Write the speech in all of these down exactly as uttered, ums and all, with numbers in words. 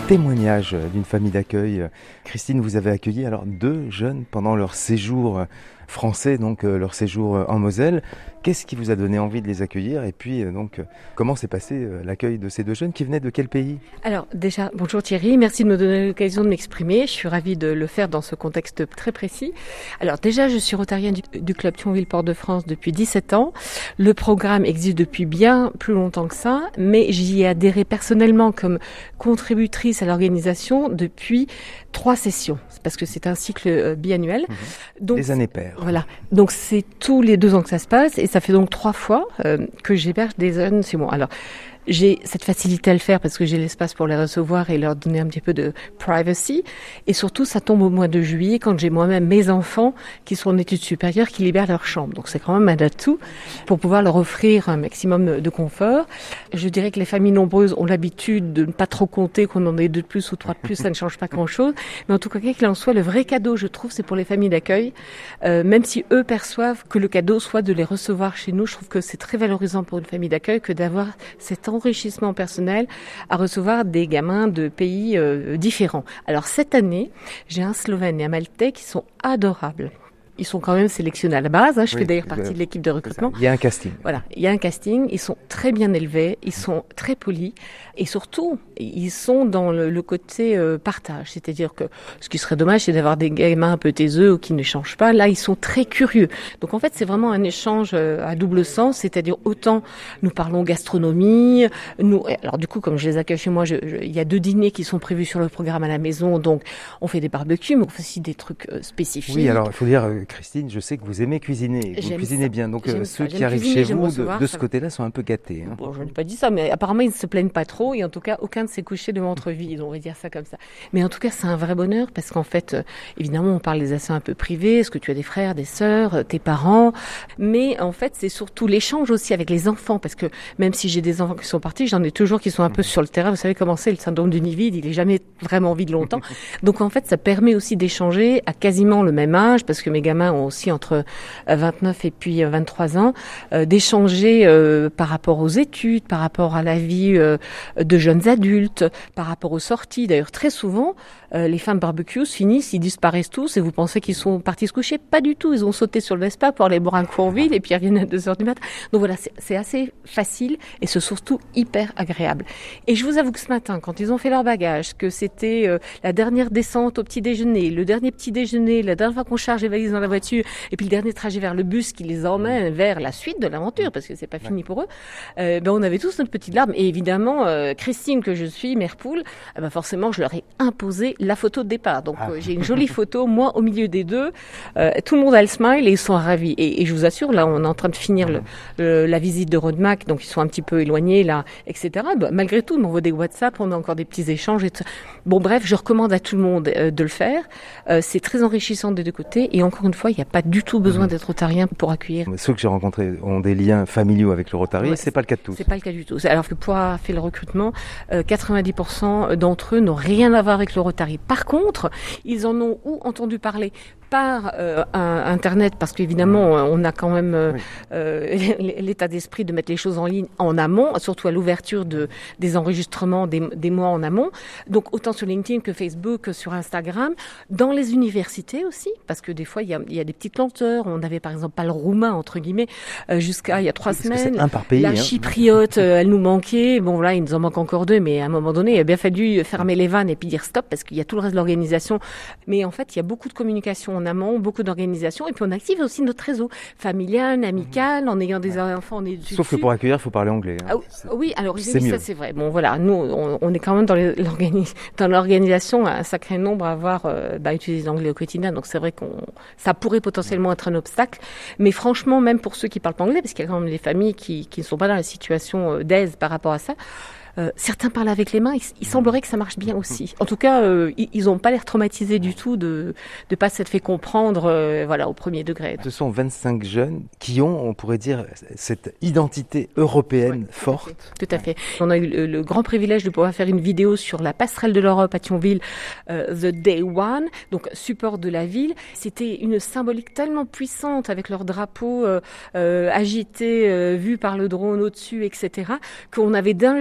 Témoignage d'une famille d'accueil. Christine, vous avez accueilli alors deux jeunes pendant leur séjour français, donc leur séjour en Moselle. Qu'est-ce qui vous a donné envie de les accueillir? Et puis, donc, comment s'est passé l'accueil de ces deux jeunes qui venaient de quel pays? Alors, déjà, bonjour Thierry, merci de me donner l'occasion de m'exprimer. Je suis ravie de le faire dans ce contexte très précis. Alors, déjà, je suis rotarienne du, du club Thionville-Port-de-France depuis dix-sept ans. Le programme existe depuis bien plus longtemps que ça, mais j'y ai adhéré personnellement comme contributrice à l'organisation depuis trois sessions, parce que c'est un cycle biannuel. Mmh. Donc, les années paires. Voilà. Donc, c'est tous les deux ans que ça se passe, et ça fait donc trois fois euh, que j'héberge des jeunes chez moi. Alors, j'ai cette facilité à le faire parce que j'ai l'espace pour les recevoir et leur donner un petit peu de privacy. Et surtout, ça tombe au mois de juillet quand j'ai moi-même mes enfants qui sont en études supérieures qui libèrent leur chambre. Donc c'est quand même un atout pour pouvoir leur offrir un maximum de confort. Je dirais que les familles nombreuses ont l'habitude de ne pas trop compter qu'on en ait deux de plus ou trois de plus, ça ne change pas grand-chose. Mais en tout cas, quel qu'il en soit, le vrai cadeau, je trouve, c'est pour les familles d'accueil. Euh, même si eux perçoivent que le cadeau soit de les recevoir chez nous, je trouve que c'est très valorisant pour une famille d'accueil que d'avoir cet enrichissement personnel à recevoir des gamins de pays euh, différents. Alors cette année, j'ai un Slovène et un Maltais qui sont adorables. Ils sont quand même sélectionnés à la base. Hein. Je oui, fais d'ailleurs partie de l'équipe de recrutement. Il y a un casting. Voilà, il y a un casting. Ils sont très bien élevés, ils sont très polis et surtout, ils sont dans le, le côté euh, partage. C'est-à-dire que ce qui serait dommage, c'est d'avoir des gamins un peu taiseux ou qui n'échangent pas. Là, ils sont très curieux. Donc en fait, c'est vraiment un échange euh, à double sens. C'est-à-dire autant nous parlons gastronomie. Nous, alors du coup, comme je les accueille chez moi, je, je, il y a deux dîners qui sont prévus sur le programme à la maison. Donc on fait des barbecues, mais on fait aussi des trucs euh, spécifiques. Oui, alors il faut dire. Euh, Christine, je sais que vous aimez cuisiner, vous J'aime cuisinez ça. bien, donc euh, ceux qui arrivent chez vous de, de ce côté-là sont un peu gâtés. Hein. Bon, je n'ai pas dit ça, mais apparemment ils ne se plaignent pas trop, et en tout cas aucun de ces couchers de ventre vide, on va dire ça comme ça. Mais en tout cas c'est un vrai bonheur, parce qu'en fait, euh, évidemment on parle des affaires un peu privées, est-ce que tu as des frères, des sœurs, euh, tes parents, mais en fait c'est surtout l'échange aussi avec les enfants, parce que même si j'ai des enfants qui sont partis, j'en ai toujours qui sont un peu sur le terrain, vous savez comment c'est, le syndrome du nid vide, il est jamais vraiment vide longtemps, donc en fait ça permet aussi d'échanger à quasiment le même âge, parce que mes gamins ont aussi entre vingt-neuf et puis vingt-trois ans, euh, d'échanger euh, par rapport aux études, par rapport à la vie euh, de jeunes adultes, par rapport aux sorties. D'ailleurs, très souvent, euh, les fins de barbecue finissent, ils disparaissent tous et vous pensez qu'ils sont partis se coucher. Pas du tout, ils ont sauté sur le Vespa pour aller boire un coup en ville et puis ils reviennent à deux heures du matin. Donc voilà, c'est, c'est assez facile et c'est surtout hyper agréable. Et je vous avoue que ce matin, quand ils ont fait leur bagage, que c'était euh, la dernière descente au petit déjeuner, le dernier petit déjeuner, la dernière fois qu'on charge les valises dans la voiture, et puis le dernier trajet vers le bus qui les emmène vers la suite de l'aventure, parce que c'est pas fini pour eux, euh, ben on avait tous notre petite larme. Et évidemment, euh, Christine, que je suis, mère poule, eh ben forcément, je leur ai imposé la photo de départ. Donc ah. euh, j'ai une jolie photo, moi au milieu des deux. Euh, tout le monde a le smile et ils sont ravis. Et, et je vous assure, là, on est en train de finir le, le, la visite de Rodemack, donc ils sont un petit peu éloignés, là, et cetera. Ben, malgré tout, on m'envoie des WhatsApp, on a encore des petits échanges. Et tout. Bon, bref, je recommande à tout le monde euh, de le faire. Euh, c'est très enrichissant des deux côtés. Et encore une fois, il n'y a pas du tout besoin d'être rotarien pour accueillir. Ceux que j'ai rencontrés ont des liens familiaux avec le Rotary, ouais, c'est pas le cas de tous. C'est pas le cas du tout. Alors que pour avoir fait le recrutement, euh, quatre-vingt-dix pour cent d'entre eux n'ont rien à voir avec le Rotary. Par contre, ils en ont ou entendu parler par euh, Internet, parce qu'évidemment, on a quand même euh, oui. euh, l'état d'esprit de mettre les choses en ligne en amont, surtout à l'ouverture de, des enregistrements des, des mois en amont. Donc, autant sur LinkedIn que Facebook, que sur Instagram. Dans les universités aussi, parce que des fois, il y a, il y a des petites lenteurs. On n'avait par exemple pas le roumain, entre guillemets, euh, jusqu'à il y a trois parce semaines. Que c'est un par pays, La hein. chypriote, euh, elle nous manquait. Bon, là, il nous en manque encore deux, mais à un moment donné, il a bien fallu fermer les vannes et puis dire stop, parce qu'il y a tout le reste de l'organisation. Mais en fait, il y a beaucoup de communication en amont, beaucoup d'organisation, et puis on active aussi notre réseau familial, amical, en ayant des enfants, on est dessus. Sauf que pour accueillir, il faut parler anglais. Hein. Ah, oui, alors j'ai vu ça, c'est vrai. Bon, voilà, nous, on, on est quand même dans, les, l'organis- dans l'organisation un sacré nombre à avoir euh, bah, utilisé l'anglais au quotidien, donc c'est vrai qu'on ça pourrait potentiellement être un obstacle, mais franchement, même pour ceux qui parlent pas anglais, parce qu'il y a quand même des familles qui, qui ne sont pas dans la situation d'aise par rapport à ça, Euh, certains parlent avec les mains. Il, il semblerait que ça marche bien aussi. En tout cas, euh, ils n'ont pas l'air traumatisés du tout de ne pas s'être fait comprendre, euh, voilà, au premier degré. Ce sont vingt-cinq jeunes qui ont, on pourrait dire, cette identité européenne ouais, forte. Tout à fait. On a eu le, le grand privilège de pouvoir faire une vidéo sur la passerelle de l'Europe à Thionville, euh, The Day One, donc support de la ville. C'était une symbolique tellement puissante avec leur drapeau euh, euh, agité, euh, vu par le drone au-dessus, et cetera, qu'on avait déjà la possibilité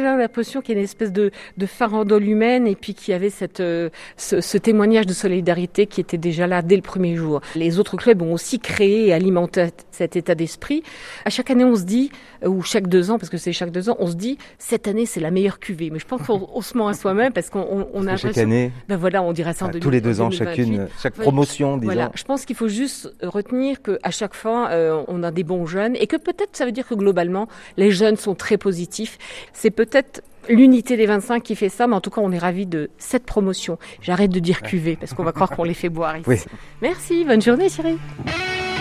l'impression qu'il y a une espèce de, de farandole humaine et puis qu'il y avait cette, euh, ce, ce témoignage de solidarité qui était déjà là dès le premier jour. Les autres clubs ont aussi créé et alimenté cet état d'esprit. À chaque année, on se dit, ou chaque deux ans, parce que c'est chaque deux ans, on se dit, cette année, c'est la meilleure cuvée. Mais je pense qu'on on se ment à soi-même parce qu'on on, on a chaque année, ben voilà, on dirait ça en enfin, deux mille, tous les deux ans, deux mille vingt-huit. chacune, chaque promotion, disons. Voilà, je pense qu'il faut juste retenir qu'à chaque fois, euh, on a des bons jeunes et que peut-être ça veut dire que globalement, les jeunes sont très positifs. C'est peut-être l'unité des vingt-cinq qui fait ça, mais en tout cas, on est ravis de cette promotion. J'arrête de dire cuvée parce qu'on va croire qu'on les fait boire ici. Oui. Merci, bonne journée Thierry.